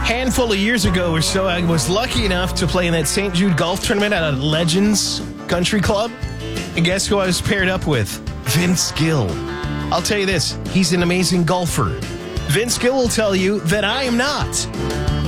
handful of years ago or so, I was lucky enough to play in that St. Jude golf tournament at a Legends Country Club. And guess who I was paired up with? Vince Gill. I'll tell you this, he's an amazing golfer. Vince Gill will tell you that I am not.